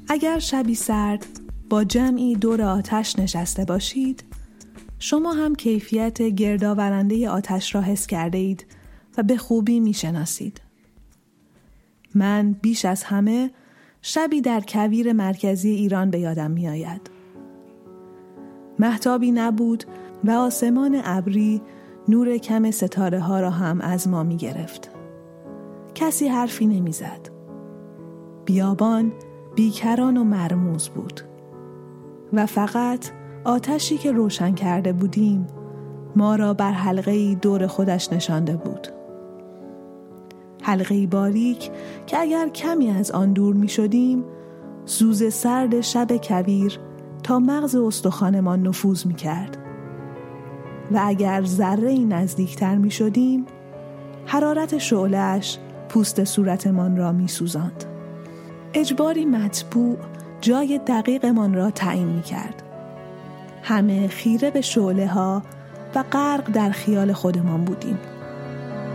اگر شبی سرد با جمعی دور آتش نشسته باشید، شما هم کیفیت گردآورنده آتش را حس کرده اید و به خوبی می شناسید. من بیش از همه شبی در کویر مرکزی ایران به یادم می آید. مهتابی نبود و آسمان ابری نور کم ستاره ها را هم از ما می گرفت. کسی حرفی نمی زد. بیابان بیکران و مرموز بود و فقط آتشی که روشن کرده بودیم ما را بر حلقه‌ای دور خودش نشانده بود. حلقه‌ای باریک که اگر کمی از آن دور می شدیم، سوز سرد شب کویر تا مغز استخوانمان نفوذ می کرد و اگر ذره‌ای نزدیکتر می شدیم، حرارت شعله‌اش پوست صورتمان را می سوزاند. اجباری مطبوع جای دقیقمان را تعیین می کرد. همه خیره به شعله ها و غرق در خیال خودمان بودیم.